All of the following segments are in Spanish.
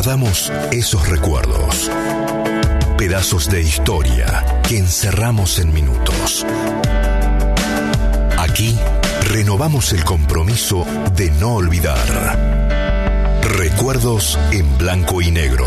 Guardamos esos recuerdos, pedazos de historia que encerramos en minutos. Aquí renovamos el compromiso de no olvidar. Recuerdos en blanco y negro.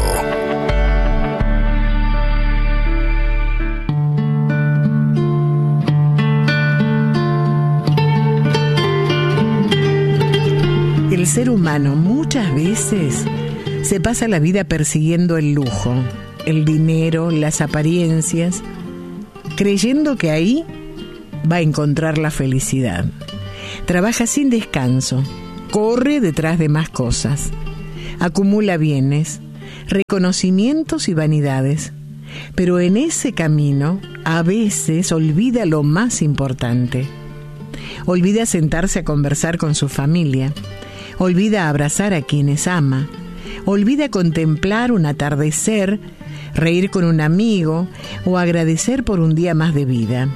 El ser humano muchas veces se pasa la vida persiguiendo el lujo, el dinero, las apariencias, creyendo que ahí va a encontrar la felicidad. Trabaja sin descanso, corre detrás de más cosas, acumula bienes, reconocimientos y vanidades, pero en ese camino a veces olvida lo más importante. Olvida sentarse a conversar con su familia, olvida abrazar a quienes ama, olvida contemplar un atardecer, reír con un amigo o agradecer por un día más de vida.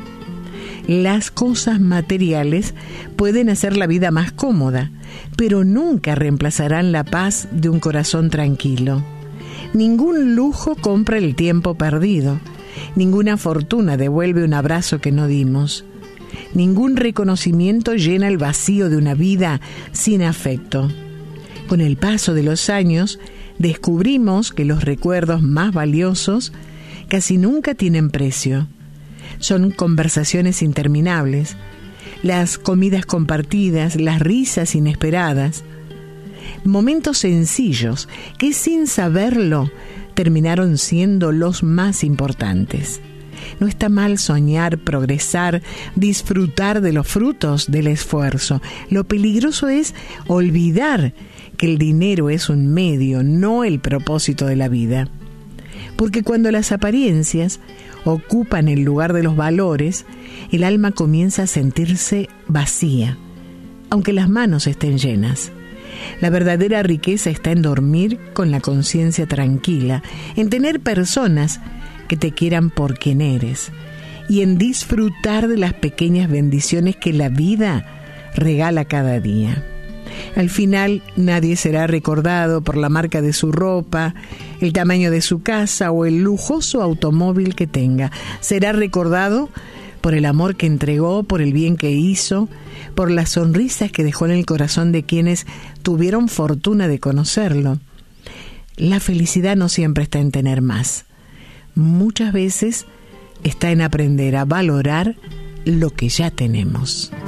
Las cosas materiales pueden hacer la vida más cómoda, pero nunca reemplazarán la paz de un corazón tranquilo. Ningún lujo compra el tiempo perdido, ninguna fortuna devuelve un abrazo que no dimos. Ningún reconocimiento llena el vacío de una vida sin afecto. Con el paso de los años, descubrimos que los recuerdos más valiosos casi nunca tienen precio. Son conversaciones interminables, las comidas compartidas, las risas inesperadas, momentos sencillos que sin saberlo terminaron siendo los más importantes. No está mal soñar, progresar, disfrutar de los frutos del esfuerzo. Lo peligroso es olvidar que el dinero es un medio, no el propósito de la vida. Porque cuando las apariencias ocupan el lugar de los valores, el alma comienza a sentirse vacía, aunque las manos estén llenas. La verdadera riqueza está en dormir con la conciencia tranquila, en tener personas que te quieran por quien eres y en disfrutar de las pequeñas bendiciones que la vida regala cada día. Al final, nadie será recordado por la marca de su ropa, el tamaño de su casa o el lujoso automóvil que tenga. Será recordado por el amor que entregó, por el bien que hizo, por las sonrisas que dejó en el corazón de quienes tuvieron fortuna de conocerlo. La felicidad no siempre está en tener más. Muchas veces está en aprender a valorar lo que ya tenemos.